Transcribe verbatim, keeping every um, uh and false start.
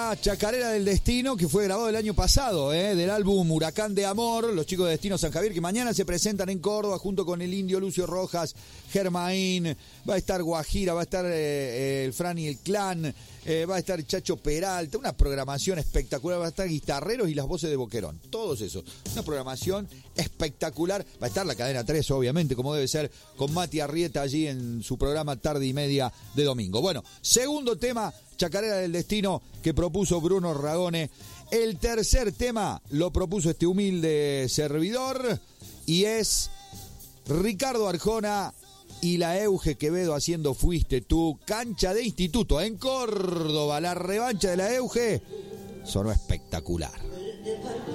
tema Chacarera del Destino, que fue grabado el año pasado, ¿eh? Del álbum Huracán de Amor, los chicos de Destino San Javier, que mañana se presentan en Córdoba junto con el Indio Lucio Rojas, Germain, va a estar Guajira, va a estar eh, el Fran y el Clan, eh, va a estar Chacho Peralta, una programación espectacular, va a estar Guitarreros y las voces de Boquerón, todos esos, una programación espectacular, va a estar la Cadena tres, obviamente, como debe ser, con Mati Arrieta allí en su programa Tarde y Media de domingo. Bueno, segundo tema, Chacarera del Destino, que propuso Bruno Ragone. El tercer tema lo propuso este humilde servidor y es Ricardo Arjona y la Euge Quevedo haciendo Fuiste Tú, cancha de instituto en Córdoba. La revancha de la Euge sonó espectacular.